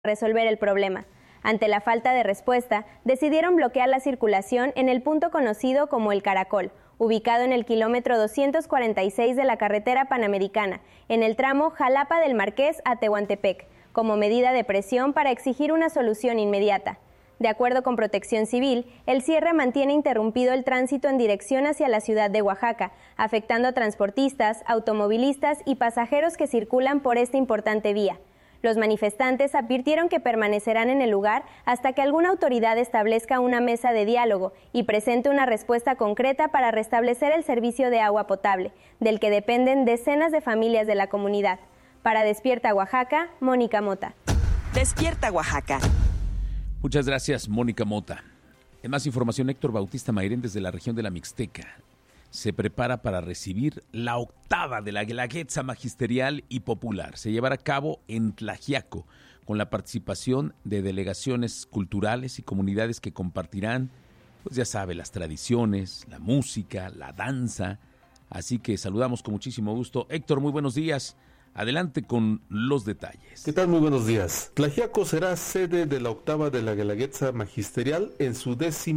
resolver el problema. Ante la falta de respuesta, decidieron bloquear la circulación en el punto conocido como El Caracol, ubicado en el kilómetro 246 de la carretera panamericana, en el tramo Jalapa del Marqués a Tehuantepec, como medida de presión para exigir una solución inmediata. De acuerdo con Protección Civil, el cierre mantiene interrumpido el tránsito en dirección hacia la ciudad de Oaxaca, afectando a transportistas, automovilistas y pasajeros que circulan por esta importante vía. Los manifestantes advirtieron que permanecerán en el lugar hasta que alguna autoridad establezca una mesa de diálogo y presente una respuesta concreta para restablecer el servicio de agua potable, del que dependen decenas de familias de la comunidad. Para Despierta Oaxaca, Mónica Mota. Despierta Oaxaca. Muchas gracias, Mónica Mota. En más información, Héctor Bautista Mairén, desde la región de la Mixteca, se prepara para recibir la octava de la Guelaguetza Magisterial y Popular. Se llevará a cabo en Tlaxiaco, con la participación de delegaciones culturales y comunidades que compartirán, pues ya sabe, las tradiciones, la música, la danza. Así que saludamos con muchísimo gusto. Héctor, muy buenos días. Adelante con los detalles. ¿Qué tal? Muy buenos días. Tlaxiaco será sede de la octava de la Guelaguetza Magisterial en su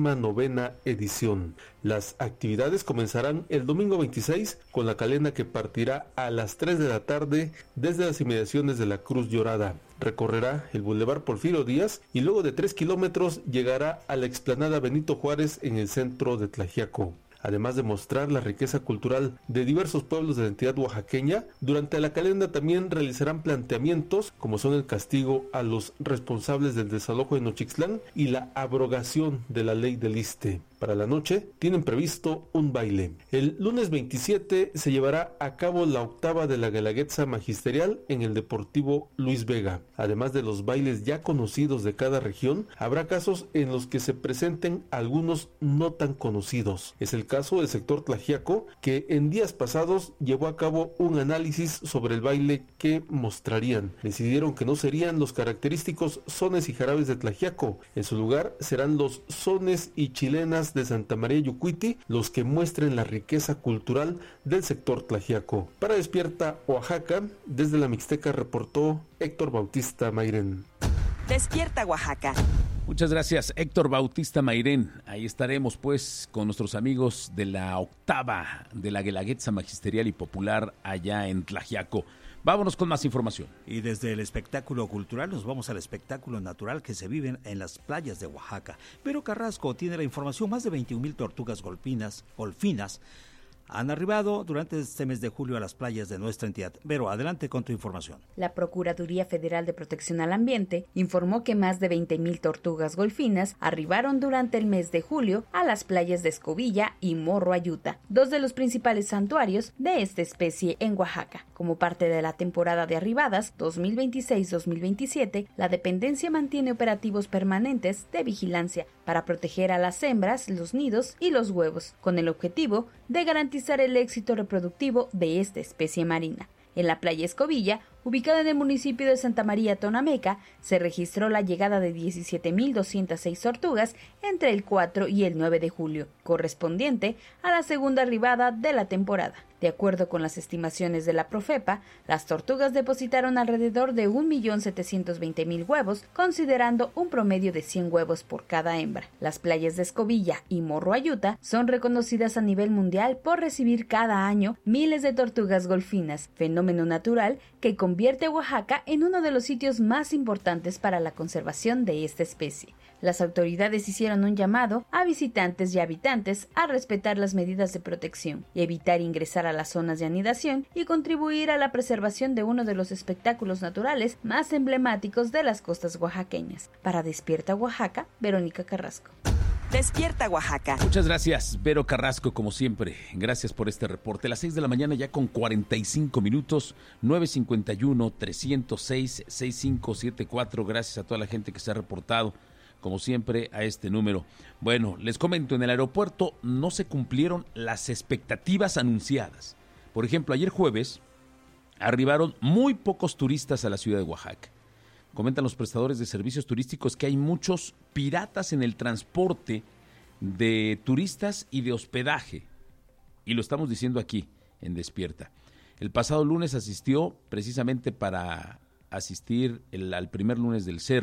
19ª edición. Las actividades comenzarán el domingo 26 con la calenda que partirá a las 3 de la tarde desde las inmediaciones de la Cruz Llorada. Recorrerá el Boulevard Porfirio Díaz y luego de 3 kilómetros llegará a la explanada Benito Juárez en el centro de Tlaxiaco. Además de mostrar la riqueza cultural de diversos pueblos de la entidad oaxaqueña, durante la calenda también realizarán planteamientos como son el castigo a los responsables del desalojo de Nochixtlán y la abrogación de la ley del Iste. Para la noche tienen previsto un baile. El lunes 27 se llevará a cabo la octava de la Guelaguetza Magisterial en el Deportivo Luis Vega. Además de los bailes ya conocidos de cada región, habrá casos en los que se presenten algunos no tan conocidos. Es el caso del sector tlaxiaco, que en días pasados llevó a cabo un análisis sobre el baile que mostrarían. Decidieron que no serían los característicos sones y jarabes de Tlaxiaco. En su lugar serán los sones y chilenas de Santa María Yucuiti los que muestren la riqueza cultural del sector tlaxiaco. Para Despierta Oaxaca, desde la Mixteca reportó Héctor Bautista Mairén. Despierta Oaxaca. Muchas gracias, Héctor Bautista Mairén. Ahí estaremos pues con nuestros amigos de la octava de la Guelaguetza Magisterial y Popular allá en Tlaxiaco. Vámonos con más información. Y desde el espectáculo cultural nos vamos al espectáculo natural que se vive en las playas de Oaxaca. Vero Carrasco tiene la información. Más de 21,000 tortugas golfinas han arribado durante este mes de julio a las playas de nuestra entidad. Vero, adelante con tu información. La Procuraduría Federal de Protección al Ambiente informó que más de 20,000 tortugas golfinas arribaron durante el mes de julio a las playas de Escobilla y Morro Ayuta, dos de los principales santuarios de esta especie en Oaxaca. Como parte de la temporada de arribadas 2026-2027, la dependencia mantiene operativos permanentes de vigilancia para proteger a las hembras, los nidos y los huevos, con el objetivo de garantizar el éxito reproductivo de esta especie marina. En la playa Escobilla, ubicada en el municipio de Santa María Tonameca, se registró la llegada de 17,206 tortugas entre el 4 y el 9 de julio, correspondiente a la segunda arribada de la temporada. De acuerdo con las estimaciones de la Profepa, las tortugas depositaron alrededor de 1,720,000 huevos, considerando un promedio de 100 huevos por cada hembra. Las playas de Escobilla y Morro Ayuta son reconocidas a nivel mundial por recibir cada año miles de tortugas golfinas, fenómeno natural que convierte a Oaxaca en uno de los sitios más importantes para la conservación de esta especie. Las autoridades hicieron un llamado a visitantes y habitantes a respetar las medidas de protección y evitar ingresar a las zonas de anidación y contribuir a la preservación de uno de los espectáculos naturales más emblemáticos de las costas oaxaqueñas. Para Despierta Oaxaca, Verónica Carrasco. Despierta Oaxaca. Muchas gracias, Vero Carrasco, como siempre. Gracias por este reporte. A las 6 de la mañana ya con 45 minutos, 951-306-6574. Gracias a toda la gente que se ha reportado, como siempre, a este número. Bueno, les comento, en el aeropuerto no se cumplieron las expectativas anunciadas. Por ejemplo, ayer jueves arribaron muy pocos turistas a la ciudad de Oaxaca. Comentan los prestadores de servicios turísticos que hay muchos piratas en el transporte de turistas y de hospedaje. Y lo estamos diciendo aquí, en Despierta. El pasado lunes asistió precisamente para asistir al primer lunes del cerro.